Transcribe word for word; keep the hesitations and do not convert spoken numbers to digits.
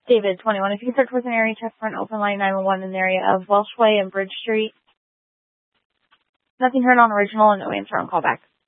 David, twenty-one. If you can search with an area check for an open line nine one one in the area of Welsh Way and Bridge Street. Nothing heard on original and no answer on callback.